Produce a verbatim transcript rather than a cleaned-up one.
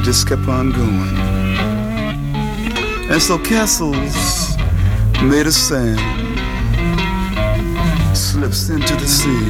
I just kept on going. And so castles made of sand slips into the sea.